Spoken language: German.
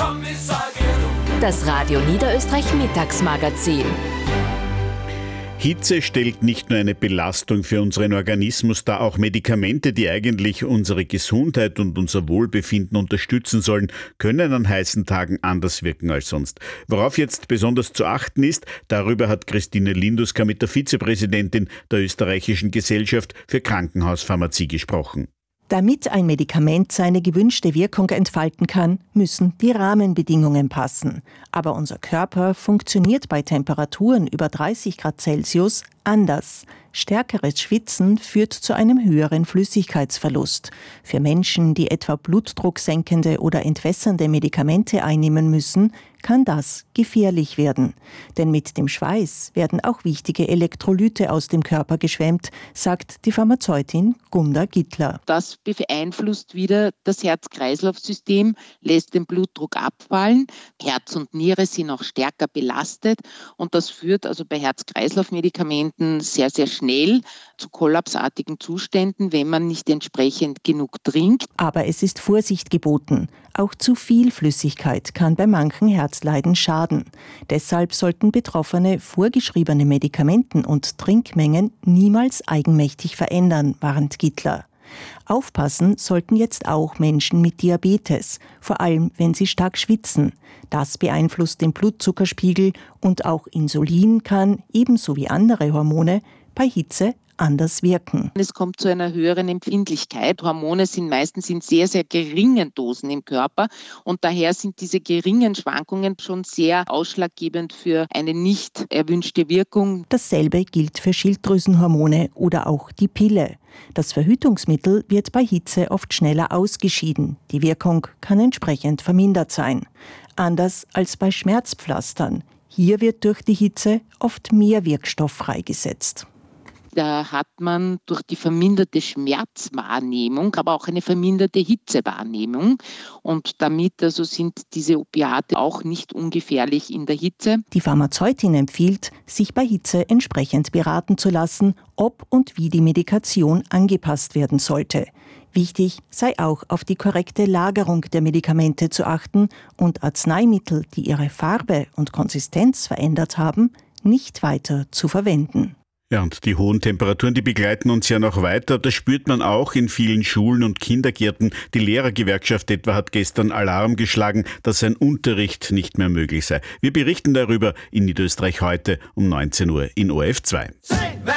Das Radio Niederösterreich Mittagsmagazin. Hitze stellt nicht nur eine Belastung für unseren Organismus dar, auch Medikamente, die eigentlich unsere Gesundheit und unser Wohlbefinden unterstützen sollen, können an heißen Tagen anders wirken als sonst. Worauf jetzt besonders zu achten ist, darüber hat Christine Linduska mit der Vizepräsidentin der Österreichischen Gesellschaft für Krankenhauspharmazie gesprochen. Damit ein Medikament seine gewünschte Wirkung entfalten kann, müssen die Rahmenbedingungen passen. Aber unser Körper funktioniert bei Temperaturen über 30 Grad Celsius anders. Stärkeres Schwitzen führt zu einem höheren Flüssigkeitsverlust. Für Menschen, die etwa blutdrucksenkende oder entwässernde Medikamente einnehmen müssen, kann das gefährlich werden. Denn mit dem Schweiß werden auch wichtige Elektrolyte aus dem Körper geschwemmt, sagt die Pharmazeutin Gunda Gittler. Das beeinflusst wieder das Herz-Kreislauf-System, lässt den Blutdruck abfallen. Herz und Niere sind auch stärker belastet und das führt also bei Herz-Kreislauf-Medikamenten sehr, sehr schnell zu kollapsartigen Zuständen, wenn man nicht entsprechend genug trinkt. Aber es ist Vorsicht geboten. Auch zu viel Flüssigkeit kann bei manchen Herzleiden schaden. Deshalb sollten Betroffene vorgeschriebene Medikamenten und Trinkmengen niemals eigenmächtig verändern, warnt Gittler. Aufpassen sollten jetzt auch Menschen mit Diabetes, vor allem wenn sie stark schwitzen. Das beeinflusst den Blutzuckerspiegel und auch Insulin kann, ebenso wie andere Hormone, bei Hitze anders wirken. Es kommt zu einer höheren Empfindlichkeit. Hormone sind meistens in sehr, sehr geringen Dosen im Körper und daher sind diese geringen Schwankungen schon sehr ausschlaggebend für eine nicht erwünschte Wirkung. Dasselbe gilt für Schilddrüsenhormone oder auch die Pille. Das Verhütungsmittel wird bei Hitze oft schneller ausgeschieden. Die Wirkung kann entsprechend vermindert sein. Anders als bei Schmerzpflastern. Hier wird durch die Hitze oft mehr Wirkstoff freigesetzt. Da hat man durch die verminderte Schmerzwahrnehmung, aber auch eine verminderte Hitzewahrnehmung. Und damit also sind diese Opiate auch nicht ungefährlich in der Hitze. Die Pharmazeutin empfiehlt, sich bei Hitze entsprechend beraten zu lassen, ob und wie die Medikation angepasst werden sollte. Wichtig sei auch, auf die korrekte Lagerung der Medikamente zu achten und Arzneimittel, die ihre Farbe und Konsistenz verändert haben, nicht weiter zu verwenden. Ja, und die hohen Temperaturen, die begleiten uns ja noch weiter. Das spürt man auch in vielen Schulen und Kindergärten. Die Lehrergewerkschaft etwa hat gestern Alarm geschlagen, dass ein Unterricht nicht mehr möglich sei. Wir berichten darüber in Niederösterreich heute um 19 Uhr in ORF 2.